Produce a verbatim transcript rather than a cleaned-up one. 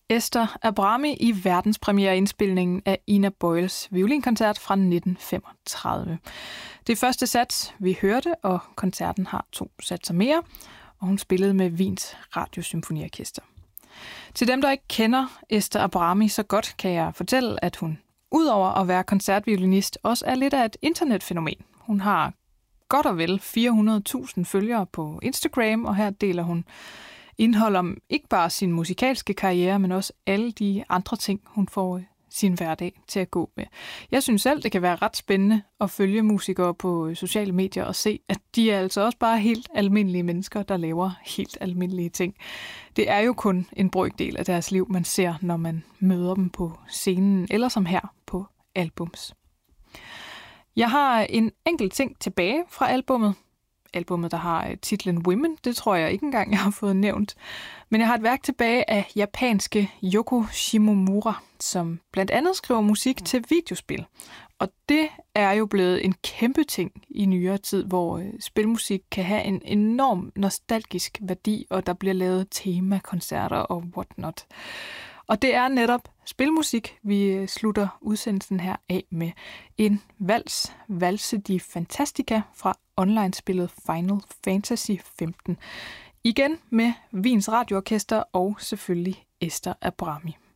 Esther Abrami i verdenspremiereindspilningen af Ina Boyles violinkoncert fra nitten femogtredive. Det er første sats, vi hørte, og koncerten har to satser mere, og hun spillede med Wiens Radiosymfoniorkester. Til dem, der ikke kender Esther Abrami så godt, kan jeg fortælle, at hun udover at være koncertviolinist også er lidt af et internetfænomen. Hun har godt og vel fire hundrede tusind følgere på Instagram, og her deler hun indhold om ikke bare sin musikalske karriere, men også alle de andre ting, hun får sin hverdag til at gå med. Jeg synes selv, det kan være ret spændende at følge musikere på sociale medier og se, at de er altså også bare helt almindelige mennesker, der laver helt almindelige ting. Det er jo kun en brøkdel af deres liv, man ser, når man møder dem på scenen, eller som her på albums. Jeg har en enkelt ting tilbage fra albummet. Albummet, der har titlen Women, det tror jeg ikke engang, jeg har fået nævnt. Men jeg har et værk tilbage af japanske Yoko Shimomura, som blandt andet skriver musik til videospil. Og det er jo blevet en kæmpe ting i nyere tid, hvor spilmusik kan have en enorm nostalgisk værdi, og der bliver lavet temakoncerter og whatnot. Og det er netop spilmusik, vi slutter udsendelsen her af med. En vals, Valse di Fantastica fra online-spillet Final Fantasy femten. Igen med Wiens Radioorkester og selvfølgelig Esther Abrami.